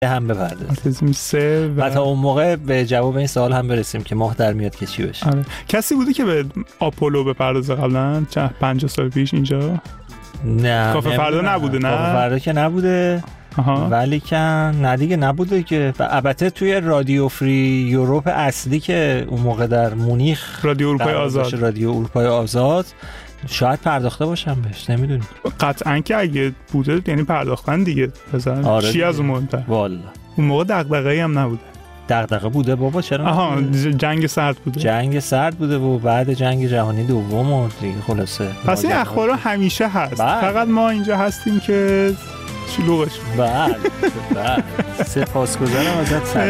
هم بپردازیم. آتیسم 3 و تا اون موقع به جواب این سوال هم برسیم که ماه در میاد که چی بشه. آره. کسی بوده که به آپولو بپردازه قبلا 50 سال پیش اینجا؟ نه کافه فردا نبوده. نه کافه فردا که نبوده. ولی که نه دیگه نبوده که. البته توی رادیو فری یوروپ اصلی که اون موقع در مونیخ رادیو اروپای آزاد، رادیو اروپای آزاد شاید پرداخته باشم بهش، نمیدونم. قطعاً که اگه بوده یعنی پرداختن دیگه. بزن آره چی از اون مهمتر؟ والا اون موقع دغدغه‌ای هم نبوده. دغدغه بوده بابا، چرا؟ آها جنگ سرد بوده. جنگ سرد بوده و بعد جنگ جهانی دوم و دیگه خلاصه. پس این اخبارا همیشه هست. فقط ما اینجا هستیم که شلوغش. بله. سپاسگزارم ازت.